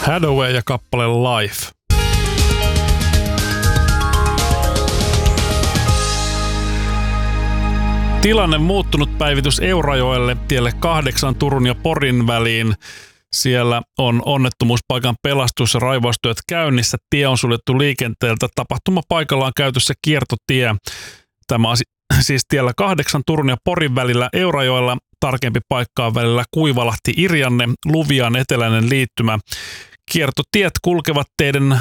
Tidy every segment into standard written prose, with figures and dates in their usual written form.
Hathaway ja kappale Life. Tilanne muuttunut, päivitys Eurajoelle tielle 8 Turun ja Porin väliin. Siellä on onnettomuuspaikan pelastus- ja raivaustyöt käynnissä. Tie on suljettu liikenteeltä. Tapahtumapaikalla on käytössä kiertotie. Tämä on siis tiellä 8 Turun ja Porin välillä Eurajoella. Tarkempi paikka on välillä Kuivalahti-Irjanne, Luvian eteläinen liittymä. Kiertotiet kulkevat teiden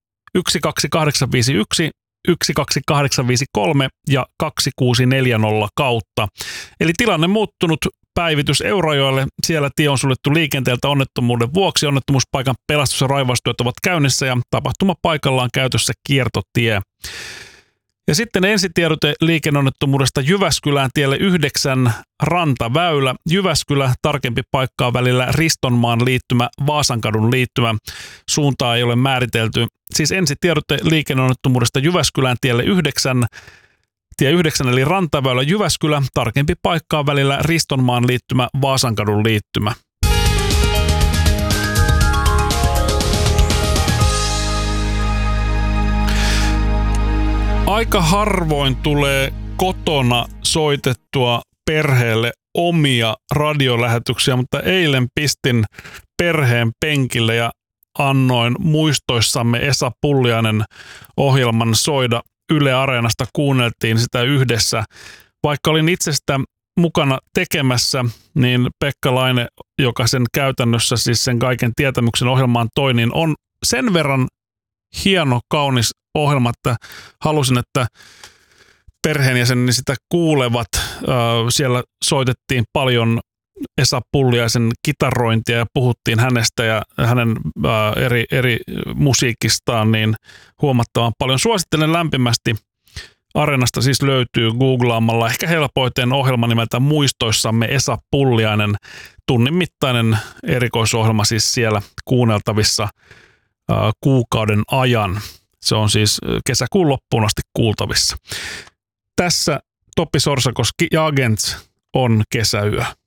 12851, 12853 ja 2640 kautta. Eli tilanne muuttunut, päivitys Eurajoelle. Siellä tie on suljettu liikenteeltä onnettomuuden vuoksi. Onnettomuuspaikan pelastus- ja raivaustyöt ovat käynnissä ja tapahtumapaikalla on käytössä kiertotie. Ja sitten ensitiedote liikenneonnettomuudesta Jyväskylään tielle 9 Rantaväylä. Jyväskylä, tarkempi paikkaa välillä Ristonmaan liittymä, Vaasankadun liittymä. Suuntaa ei ole määritelty. Siis ensitiedote liikenneonnettomuudesta Jyväskylään tielle 9, tie 9 eli Rantaväylä Jyväskylä, tarkempi paikkaa välillä Ristonmaan liittymä, Vaasankadun liittymä. Aika harvoin tulee kotona soitettua perheelle omia radiolähetyksiä, mutta eilen pistin perheen penkille ja annoin Muistoissamme Esa Pulliainen ohjelman soida. Yle Areenasta kuunneltiin sitä yhdessä. Vaikka olin itse sitä mukana tekemässä, niin Pekka Laine, joka sen käytännössä siis sen kaiken tietämyksen ohjelmaan toi, niin on sen verran hieno, kaunis ohjelma, että halusin, että perheenjäseneni sitä kuulevat. Siellä soitettiin paljon Esa Pulliaisen kitarointia ja puhuttiin hänestä ja hänen eri musiikistaan niin huomattavan paljon. Suosittelen lämpimästi. Areenasta siis löytyy googlaamalla ehkä helpoiten ohjelma nimeltä Muistoissamme Esa Pulliainen. Tunnin mittainen erikoisohjelma siis siellä kuunneltavissa kuukauden ajan. Se on siis kesäkuun loppuun asti kuultavissa. Tässä Toppi Sorsakoski ja Agents on Kesäyö.